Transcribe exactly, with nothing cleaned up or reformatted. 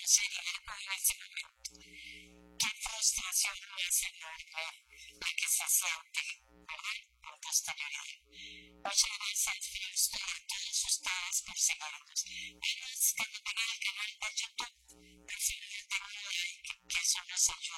sería en ese momento. Qué frustración más enorme la que se siente, ¿verdad? Con posterioridad. Muchas gracias, Fausto, y a todos ustedes por seguirnos. Además, que nos ven en el canal de YouTube, por favor, denle like, que eso nos ayuda.